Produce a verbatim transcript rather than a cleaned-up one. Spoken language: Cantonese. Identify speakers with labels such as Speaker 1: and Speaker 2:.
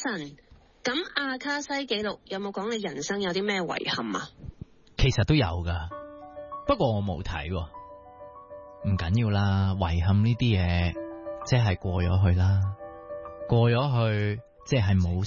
Speaker 1: 晨，咁阿卡西記錄有冇講你人生有啲咩遺憾啊？
Speaker 2: 其實都有噶，不過我冇睇喎。唔緊要啦，遺憾呢啲嘢即係過咗去啦，過咗去即係冇